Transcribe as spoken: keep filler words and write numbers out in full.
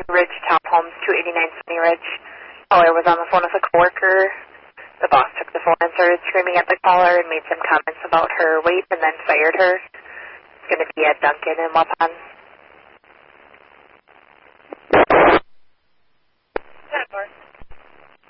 Ridge Townhomes, two eighty-nine Sunny Ridge. Caller was on the phone with a coworker. The boss took the phone and started screaming at the caller and made some comments about her weight and then fired her. It's going to be at Duncan in Waupun.